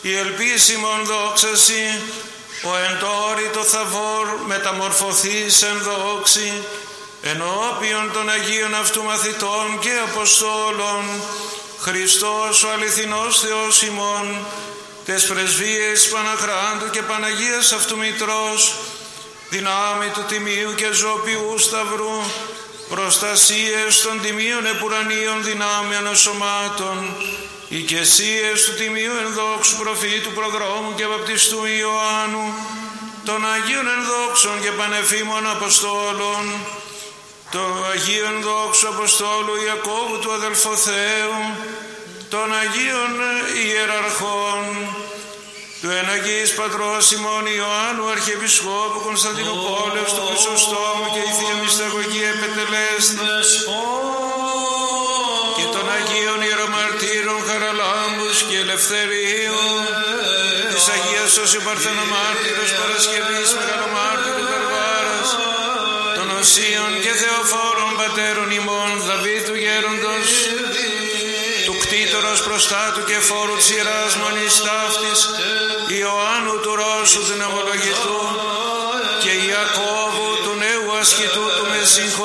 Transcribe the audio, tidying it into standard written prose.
Η ελπίσιμον δόξαση, ο εν τόρι το θαβόρ μεταμορφωθείς εν δόξη, ενώπιον των Αγίων αυτού μαθητών και Αποστόλων, Χριστός ο αληθινός Θεός ημών, τες πρεσβείες Παναχράντου και Παναγίας αυτού Μητρός, δυνάμει του τιμίου και ζωοποιού σταυρού, προστασίες των τιμίων επουρανίων δυνάμεων σωμάτων, οικεσίες του τιμίου ενδόξου προφήτου προδρόμου και βαπτιστού Ιωάννου, των Αγίων ενδόξων και πανεφήμων Αποστόλων, του Αγίου ενδόξου Αποστόλου Ιακώβου του Αδελφοθέου, των Αγίων Ιεραρχών, του Εναγής Πατρός ημών Ιωάννου Αρχιεπισκόπου Κωνσταντινούπολεως του Χρυσοστόμου και η Θεία Μυσταγωγία επετελέστη, και των Αγίων Ιερομαρτύρων Χαραλάμπους και Ελευθερίου, της Αγίας Σώση Παρθενομάρτυρος Παρασκευής Μεγαλομάρτυρου Βαρβάρας, των Οσίων και Θεοφόρων Πατέρων ημών Δαβίδ του Γέροντος, του Κτήτορος Προστάτου και Φόρου της Ιεράς Μονής Ταύτης, Ιωάννου του Ρώσου Δυναμολογητού και Ιακώβου του Νέου Ασκητού του Μεσσύχου